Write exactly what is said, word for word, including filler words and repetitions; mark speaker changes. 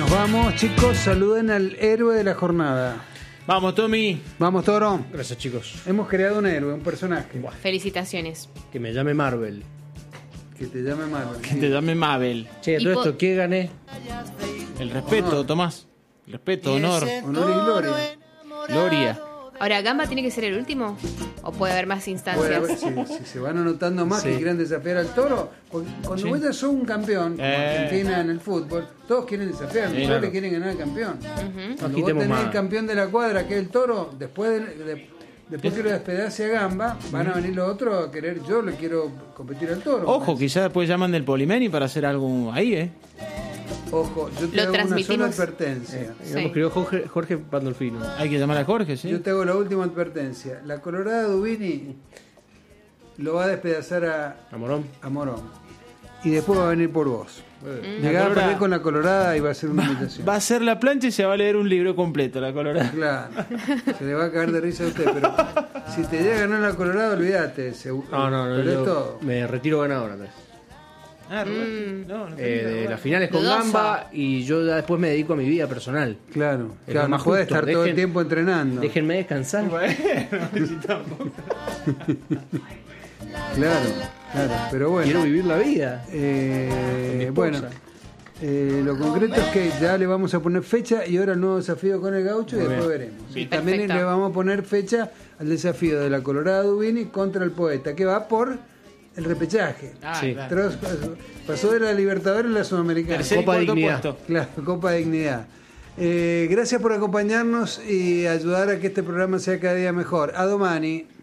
Speaker 1: Nos vamos, chicos. Saluden al héroe de la jornada.
Speaker 2: Vamos, Tommy.
Speaker 1: Vamos, Toro.
Speaker 3: Gracias, chicos.
Speaker 1: Hemos creado un héroe, un personaje.
Speaker 4: Felicitaciones.
Speaker 3: Que me llame Marvel.
Speaker 1: Que te llame Marvel.
Speaker 2: Que te llame Mabel.
Speaker 3: Che, todo
Speaker 4: po-
Speaker 3: esto, ¿qué gané?
Speaker 2: El respeto,
Speaker 1: Honor.
Speaker 2: Tomás. Respeto, honor,
Speaker 1: Honor y gloria.
Speaker 2: gloria.
Speaker 4: Ahora, ¿Gamba tiene que ser el último? ¿O puede haber más
Speaker 1: Puede haber-
Speaker 4: instancias?
Speaker 1: si, si se van anotando más
Speaker 3: Sí.
Speaker 1: que quieran desafiar al Toro, porque cuando
Speaker 2: Sí.
Speaker 1: vos ya sos un campeón, como
Speaker 2: Eh.
Speaker 1: Argentina en el fútbol, todos quieren desafiar,
Speaker 2: Sí,
Speaker 1: todos
Speaker 2: claro.
Speaker 1: le quieren ganar al campeón.
Speaker 4: Ujú.
Speaker 1: Cuando vos
Speaker 3: quitemos
Speaker 1: tenés
Speaker 3: más.
Speaker 1: el campeón de la cuadra, que es el Toro, después de, de- después que lo despedace a Gamba, van a venir los otros a querer, yo le quiero competir al Toro.
Speaker 2: Ojo, quizás después llaman del Polimeni para hacer algo ahí, ¿eh?
Speaker 1: Ojo, yo te
Speaker 4: Lo
Speaker 1: hago una sola
Speaker 4: transmitimos.
Speaker 1: advertencia.
Speaker 4: Sí.
Speaker 3: Nos crió Jorge, Jorge Pandolfino.
Speaker 2: Hay que llamar a Jorge, ¿sí?
Speaker 1: Yo te hago la última advertencia. La Colorada Dubini lo va a despedazar a,
Speaker 3: Amorón.
Speaker 1: a Morón. Y después va a venir por vos.
Speaker 2: La
Speaker 1: Llegaba a
Speaker 2: Colorada-
Speaker 1: perder con la Colorada y va a ser una humillación.
Speaker 2: Va a hacer la plancha y se va a leer un libro completo, la Colorada.
Speaker 1: Claro. Se le va a caer de risa a usted, pero si te llega a ganar la Colorada, olvídate. Se,
Speaker 3: No, no, no.
Speaker 1: perdés
Speaker 3: Yo
Speaker 1: todo.
Speaker 3: me retiro ganador, Andrés.
Speaker 2: Ah, Rubén. No, no
Speaker 3: Eh,
Speaker 2: tenía,
Speaker 3: de
Speaker 2: Rubén.
Speaker 3: las finales con
Speaker 4: Dudoso.
Speaker 3: Gamba y yo ya después me dedico a mi vida personal.
Speaker 1: Claro,
Speaker 3: Es
Speaker 1: claro,
Speaker 3: lo
Speaker 1: no
Speaker 3: más
Speaker 1: puede
Speaker 3: justo.
Speaker 1: estar todo el
Speaker 3: Dejen-
Speaker 1: tiempo entrenando.
Speaker 3: Déjenme descansar.
Speaker 2: Bueno, sí, tampoco.
Speaker 1: Claro, claro, pero bueno.
Speaker 3: Quiero vivir la vida.
Speaker 1: Eh,
Speaker 3: Con mi esposa.
Speaker 1: bueno, eh, lo concreto es que ya le vamos a poner fecha y ahora el nuevo desafío con el Gaucho y
Speaker 3: Muy
Speaker 1: después
Speaker 3: bien.
Speaker 1: veremos.
Speaker 4: Sí,
Speaker 1: Y también
Speaker 4: perfecto.
Speaker 1: le vamos a poner fecha al desafío de la Colorada Dubini contra el Poeta, que va por el repechaje.
Speaker 2: Ah,
Speaker 3: Sí.
Speaker 2: claro.
Speaker 1: Tras- Pasó de la Libertadores a la Sudamericana.
Speaker 2: Tercer y
Speaker 3: Copa
Speaker 2: cuarto
Speaker 3: Dignidad.
Speaker 2: puesto.
Speaker 1: Claro, Copa Dignidad. Eh, gracias por acompañarnos y ayudar a que este programa sea cada día mejor. A domani.